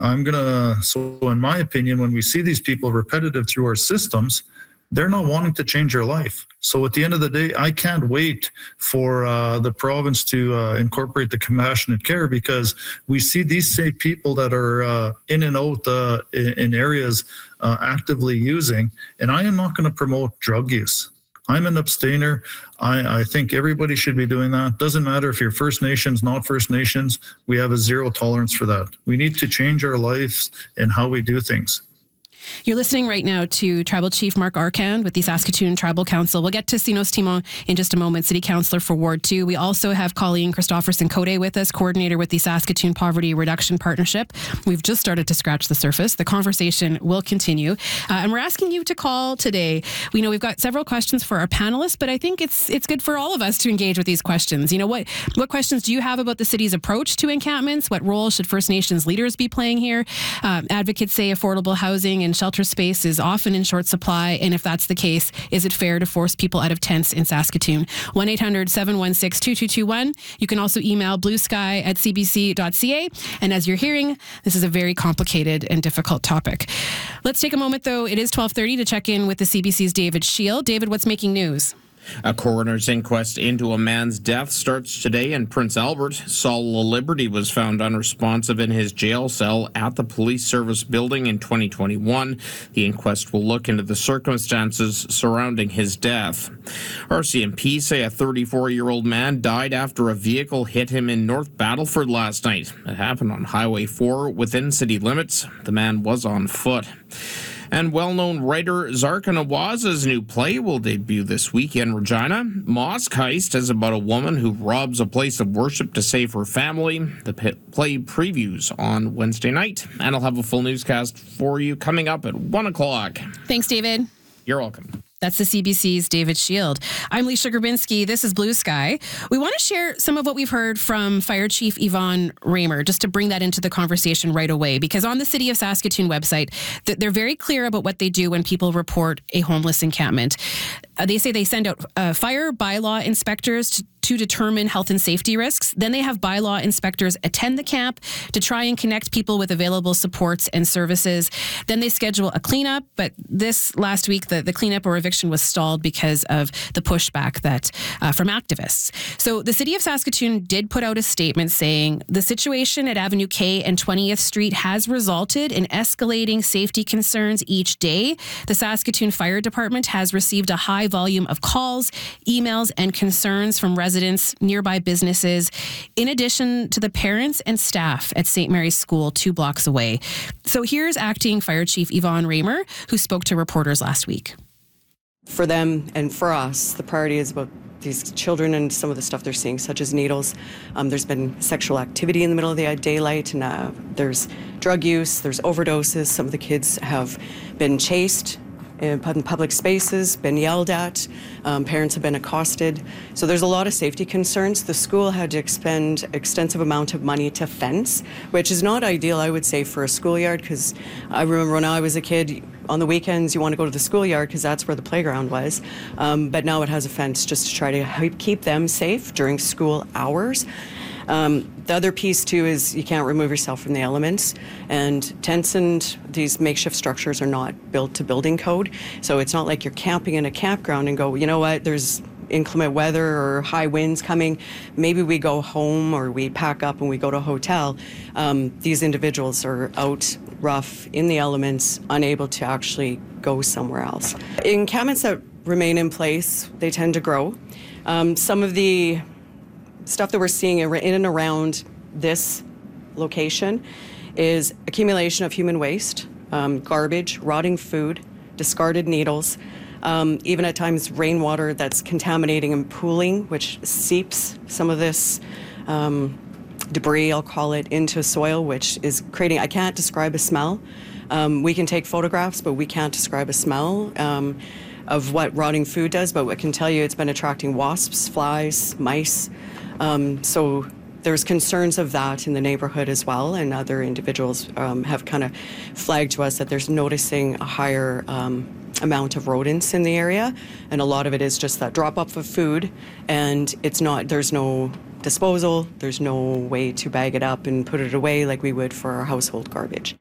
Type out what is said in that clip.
So in my opinion, when we see these people repetitive through our systems, they're not wanting to change their life. So at the end of the day, I can't wait for the province to incorporate the compassionate care, because we see these same people that are in and out in areas actively using, and I am not going to promote drug use. I'm an abstainer. I think everybody should be doing that. Doesn't matter if you're First Nations, not First Nations. We have a zero tolerance for that. We need to change our lives and how we do things. You're listening right now to Tribal Chief Mark Arcand with the Saskatoon Tribal Council. We'll get to Sinos Timon in just a moment, City Councillor for Ward 2. We also have Colleen Christopherson-Cote with us, Coordinator with the Saskatoon Poverty Reduction Partnership. We've just started to scratch the surface. The conversation will continue. And we're asking you to call today. We know we've got several questions for our panelists, but I think it's good for all of us to engage with these questions. You know, what questions do you have about the city's approach to encampments? What role should First Nations leaders be playing here? Advocates say affordable housing and shelter space is often in short supply, and if that's the case, is it fair to force people out of tents in Saskatoon? 1-800-716-2221. You can also email bluesky@cbc.ca. And as you're hearing, this is a very complicated and difficult topic. Let's take a moment, though. It is 12:30 to check in with the CBC's David Shield. David, what's making news? A coroner's inquest into a man's death starts today in Prince Albert. Saul Liberty was found unresponsive in his jail cell at the police service building in 2021. The inquest will look into the circumstances surrounding his death. RCMP say a 34-year-old man died after a vehicle hit him in North Battleford last night. It happened on Highway 4 within city limits. The man was on foot. And well-known writer Zarka Nawaza's new play will debut this week in Regina. Mosque Heist is about a woman who robs a place of worship to save her family. The play previews on Wednesday night, and I'll have a full newscast for you coming up at 1 o'clock. Thanks, David. You're welcome. That's the CBC's David Shield. I'm Leisha Grabinski. This is Blue Sky. We want to share some of what we've heard from Fire Chief Yvonne Raymer, just to bring that into the conversation right away, because on the City of Saskatoon website, they're very clear about what they do when people report a homeless encampment. They say they send out fire bylaw inspectors to determine health and safety risks. Then they have bylaw inspectors attend the camp to try and connect people with available supports and services. Then they schedule a cleanup. But this last week, the cleanup or eviction was stalled because of the pushback from activists. So the City of Saskatoon did put out a statement saying the situation at Avenue K and 20th Street has resulted in escalating safety concerns each day. The Saskatoon Fire Department has received a high volume of calls, emails, and concerns from residents, nearby businesses, in addition to the parents and staff at St. Mary's School 2 blocks away. So here's Acting Fire Chief Yvonne Raymer, who spoke to reporters last week. For them and for us, the priority is about these children and some of the stuff they're seeing, such as needles. There's been sexual activity in the middle of the daylight, and there's drug use, there's overdoses. Some of the kids have been chased in public spaces, been yelled at, parents have been accosted. So there's a lot of safety concerns. The school had to expend extensive amount of money to fence, which is not ideal, I would say, for a schoolyard, because I remember when I was a kid, on the weekends you want to go to the schoolyard because that's where the playground was. But now it has a fence just to try to keep them safe during school hours. The other piece, too, is you can't remove yourself from the elements. And tents and these makeshift structures are not built to building code. So it's not like you're camping in a campground and go, you know what, there's inclement weather or high winds coming. Maybe we go home or we pack up and we go to a hotel. These individuals are out rough in the elements, unable to actually go somewhere else. Encampments that remain in place, they tend to grow. Some of the stuff that we're seeing in and around this location is accumulation of human waste, garbage, rotting food, discarded needles, even at times rainwater that's contaminating and pooling, which seeps some of this debris, I'll call it, into soil, which is creating, I can't describe a smell. We can take photographs, but we can't describe a smell of what rotting food does, but I can tell you it's been attracting wasps, flies, mice. So there's concerns of that in the neighborhood as well, and other individuals have kind of flagged to us that there's noticing a higher amount of rodents in the area, and a lot of it is just that drop off of food, and there's no disposal. There's no way to bag it up and put it away like we would for our household garbage.